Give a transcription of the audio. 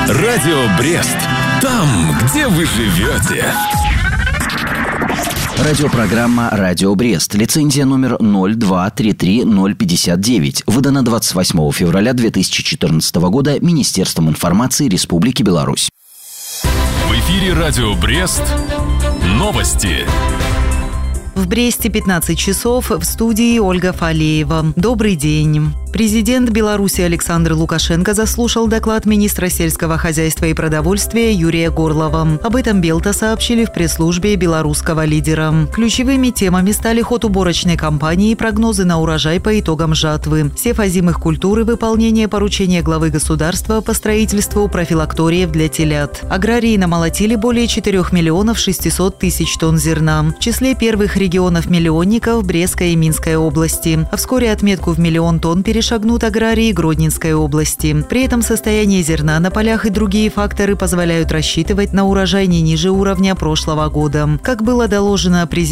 Радио Брест. Там, где вы живете. Радиопрограмма «Радио Брест». Лицензия номер 0233059. Выдана 28 февраля 2014 года Министерством информации Республики Беларусь. В эфире «Радио Брест». Новости. В Бресте 15 часов, в студии Ольга Фалеева. Добрый день. Президент Беларуси Александр Лукашенко заслушал доклад министра сельского хозяйства и продовольствия Юрия Горлова. Об этом Белта сообщили в пресс-службе белорусского лидера. Ключевыми темами стали ход уборочной кампании, прогнозы на урожай по итогам жатвы, сев озимых культур и выполнение поручения главы государства по строительству профилакториев для телят. Аграрии намолотили более 4 миллионов 600 тысяч тонн зерна. В числе первых регионов-миллионников Брестская и Минская области. А вскоре отметку в миллион тонн перешагнут аграрии Гродненской области. При этом состояние зерна на полях и другие факторы позволяют рассчитывать на урожай не ниже уровня прошлого года. Как было доложено президенту,